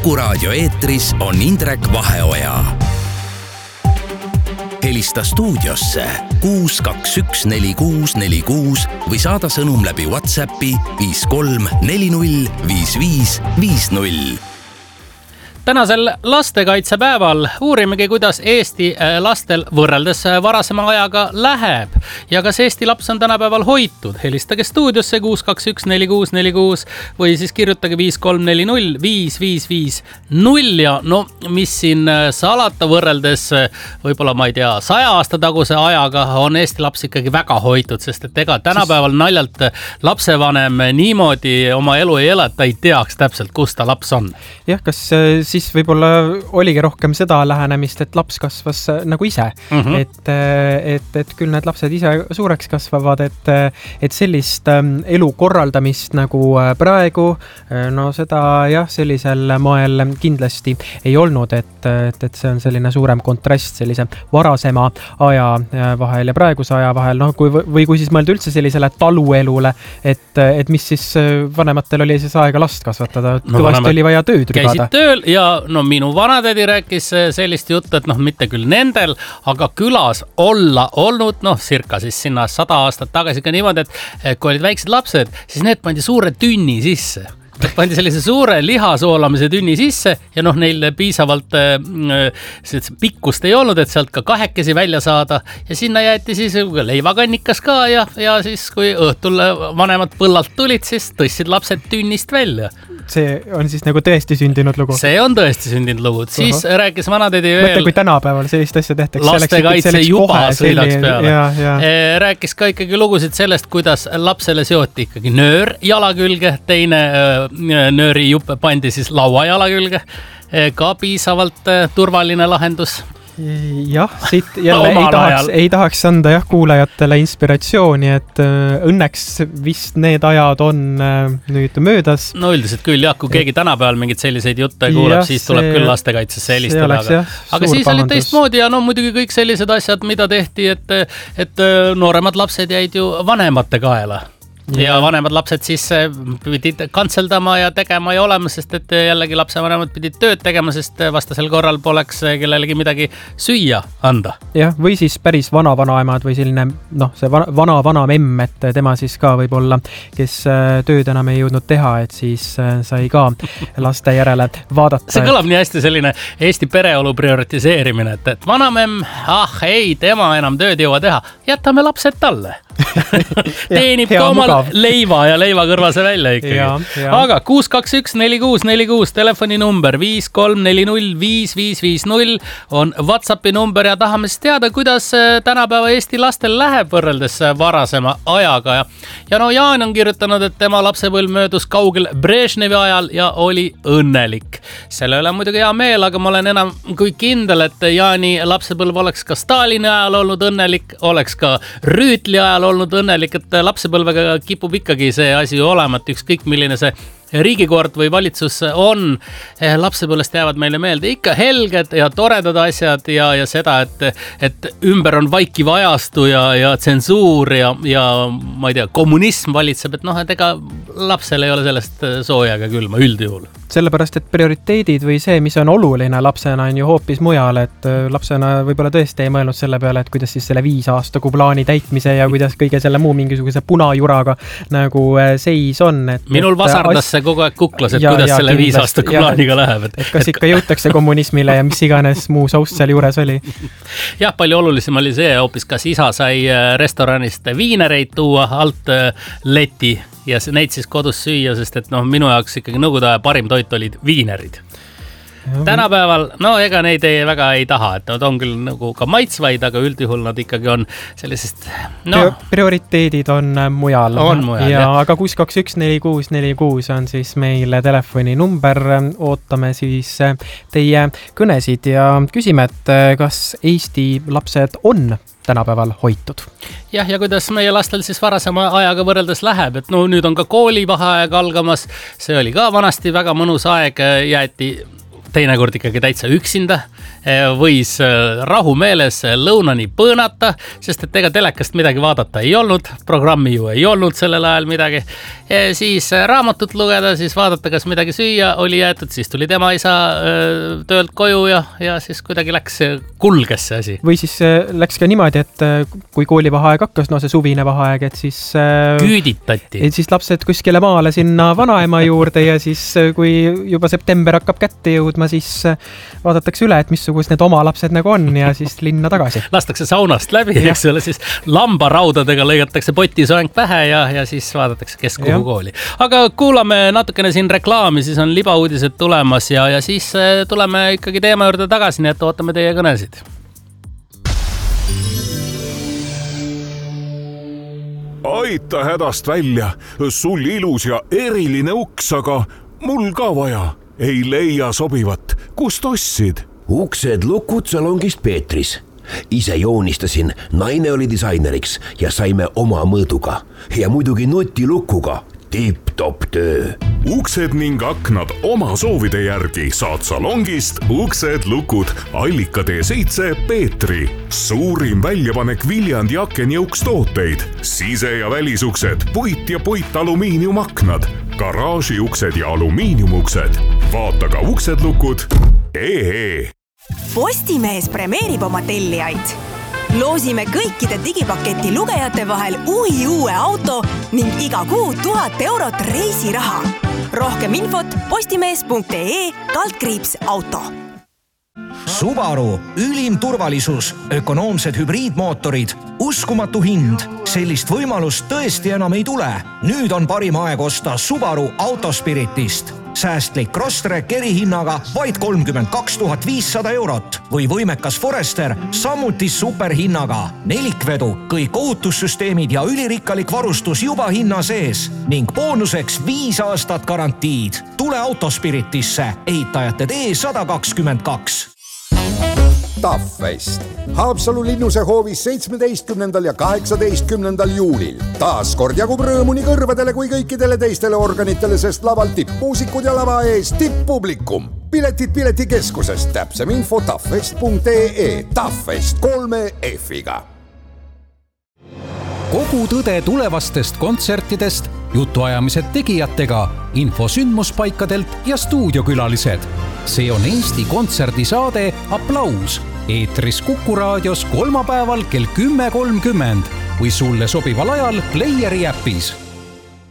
Kuku raadio eetris on Indrek Vaheoja. Helista stuudiosse 6214646 või saada sõnum läbi WhatsAppi 53405550. Tänasel lastekaitsepäeval uurimegi, kuidas Eesti lastel võrreldes varasema ajaga läheb ja kas Eesti laps on tänapäeval hoitud. Helistage stuudiosse 6214646 või siis kirjutage 53405550 ja no mis siin salata võrreldes võib-olla ma ei tea 100 aasta taguse ajaga on Eesti laps ikkagi väga hoitud, sest et ega tänapäeval naljalt lapsevanem niimoodi oma elu ei ela, et ta ei teaks täpselt, kus ta laps on. Jah, kas siis võib-olla oligi rohkem seda lähenemist, et laps kasvas nagu ise. Et küll need lapsed ise suureks kasvavad, et sellist elu korraldamist nagu praegu, no seda jah, sellisel moel kindlasti ei olnud, et see on selline suurem kontrast sellise varasema aja vahel ja praeguse aja vahel, no või kui siis mõelda üldse sellisele taluelule, et mis siis vanematel oli siis aega last kasvatada, kõvasti oli vaja tööd rügada. Käisid tööl ja no minu vanatädi rääkis sellist juttu, et noh, mitte küll nendel, aga külas olla olnud, noh, circa siis sinna 100 aastat tagasi ka niimoodi, et kui olid väiksed lapsed, siis need pandi suure tünni sisse. Pandi sellise suure lihasoolamise tünni sisse ja noh, neil piisavalt pikkust ei olnud, et sealt ka kahekesi välja saada ja sinna jäeti siis leivakannikas ka ja siis kui õhtul vanemad põllalt tulid, siis tõstsid lapsed tünnist välja. See on siis nagu tõesti sündinud lugu? See on tõesti sündinud lugu. Siis rääkis vanatädi veel... Mõtle, kui tänapäeval sellist asja tehtakse. Lastekaitse juba sõidaks peale. Rääkis ka ikkagi lugusid sellest, kuidas lapsele seoti ikkagi nöör jala külge, teine nööri juppe pandi siis laua jala külge. Ka piisavalt turvaline lahendus. Jah, siit jälle ei tahaks anda kuulajatele inspiratsiooni, et õnneks vist need ajad on nüüd möödas. No üldiselt küll jah, kui keegi tänapäeval mingid selliseid jutte kuulab, siis tuleb küll lastekaitsesse helistada. Aga siis oli teistmoodi ja no muidugi kõik sellised asjad, mida tehti, et nooremad lapsed jäid ju vanemate kaela. Ja vanemad lapsed siis pidid kantseldama ja tegema ja olema, sest et jällegi lapsevanemad pidid tööd tegema, sest vastasel korral poleks kellelegi midagi süüa anda. Jah, või siis päris vana-vanaemad või selline, noh, see vana-vanamemm, et tema siis ka võib-olla, kes tööd enam ei jõudnud teha, et siis sai ka laste järele vaadata. See kõlab nii hästi selline Eesti pereolu prioritiseerimine, et vanamemm, ei, tema enam tööd jõua teha, jätame lapsed talle. Teenib ka omal leiva ja leiva kõrvase välja ikkagi. Aga 6214646 telefoninumber 53405550 on WhatsAppi number ja tahame siis teada, kuidas tänapäeva Eesti lastel läheb võrreldes varasema ajaga. Ja no Jaan on kirjutanud, et tema lapsepõlv möödus kaugel Brežnevi ajal ja oli õnnelik. Selle üle muidugi hea meel, aga ma olen enam kui kindel, et Jaani lapsepõlv oleks ka Stalini ajal olnud õnnelik, oleks ka Rüütli ajal olnud õnnelik, et lapsepõlvega kipub ikkagi see asi olema, et ükskõik milline see riigikord või valitsus on, lapsepõlvest jäävad meile meelde ikka helged ja toredad asjad ja seda, et ümber on vaikiv ajastu ja tsensuur ja ma ei tea, kommunism valitseb, et noh, et ega lapsel ei ole sellest sooja ega külma üldjuhul. Sellepärast, et prioriteedid või see, mis on oluline lapsena, on ju hoopis mujal, et lapsena võib-olla tõesti ei mõelnud selle peale, et kuidas siis selle 5 aastaku plaani täitmise ja kuidas kõige selle muu mingisuguse punajuraga nagu seis on. Minul vasardas see kogu aeg kuklas, et kuidas selle 5 aastaku plaaniga läheb. Et kas ikka jõutakse kommunismile ja mis iganes muu saust seal juures oli? Jah, palju olulisem oli see, hoopis kas isa sai restoranist viinereid tuua alt leti ja neid siis kodus süüa, sest et noh, minu jaoks ikkagi nõukogude aja parim toit olid viinerid. Tänapäeval, no ega neid väga ei taha, et nad on küll nagu ka maitsvaid, aga üldjuhul nad ikkagi on sellisest... No, prioriteedid on mujal. Aga 6214646 on siis meil telefoni number. Ootame siis teie kõnesid ja küsime, et kas Eesti lapsed on tänapäeval hoitud. Jah, ja kuidas meie lastel siis varasema ajaga võrreldes läheb, et no nüüd on ka koolivaheaeg algamas, see oli ka vanasti väga mõnus aeg, jäeti teinekord ikkagi täitsa üksinda, võis rahumeeles lõunani põõnata, sest et ega telekast midagi vaadata ei olnud, programmi ju ei olnud sellel ajal midagi. Siis raamatut lugeda, siis vaadata, kas midagi süüa oli jäetud, siis tuli tema isa töölt koju ja siis kuidagi kulges see asi. Või siis läks ka niimoodi, et kui koolivaheaeg hakkas, no see suvine vaheaeg, et siis küüditati. Et siis lapsed kuskile maale sinna vanaema juurde ja siis kui juba september hakkab kätte jõudma, siis vaadatakse üle, et missugused need oma lapsed nagu on ja siis linna tagasi. Lastakse saunast läbi, eks ole, siis lambaraudadega lõigatakse potisoeng pähe ja siis vaadatakse, kes kuhu kooli. Aga kuulame natukene siin reklaami, siis on libauudised tulemas ja siis tuleme ikkagi teema juurde tagasi, nii et ootame teie kõnesid. Aita hädast välja, sul ilus ja eriline uks, aga mul ka vaja. Ei leia sobivat. Kust ostsid? Uksed lukud salongist Peetris. Ise joonistasin, naine oli disaineriks ja saime oma mõõduga. Ja muidugi nutilukuga. Tipp-top töö. Uksed ning aknad oma soovide järgi saad salongist Uksed lukud Allika T7 Peetri. Suurim väljapanek Viljandi akenjõuks tooteid. Sise- ja välisuksed, puit ja puitalumiiniumaknad, garaažiuksed ja alumiiniumuksed. Vaata ka uksedlukud.ee. Postimees premeerib oma tellijaid. Loosime kõikide digipaketi lugejate vahel uue auto ning iga kuu 1000 eurot reisiraha. Rohkem infot postimees.ee/auto. Subaru, ülim turvalisus, ökonoomsed hübriidmootorid, uskumatu hind. Sellist võimalust tõesti enam ei tule. Nüüd on parim aeg osta Subaru Autospiritist. Säästlik Crosstrek erihinnaga vaid 32 500 eurot või võimekas Forester samuti superhinnaga. Nelikvedu, kõik ohutussüsteemid ja ülirikkalik varustus juba hinna sees ning boonuseks 5 aastat garantiid. Tule Autospiritisse, ehitajate tee 122. Taffest. Haapsalu linnuse hoovis 17. ja 18. juulil. Taas kord jagub rõõmu nii kõrvadele kui kõikidele teistele organitele, sest laval tippmuusikud ja lava ees tipppublikum. Piletid piletikeskusest, täpsem info taffest.ee. Taffest 3 F-iga. Kogu tõde tulevastest kontsertidest, jutuajamised tegijatega, info sündmuspaikadelt ja stuudiokülalised. See on Eesti kontserdisaade Applaus. Eetris Kuku raadios kolmapäeval kell 10.30 või sulle sobival ajal Playeri äpis.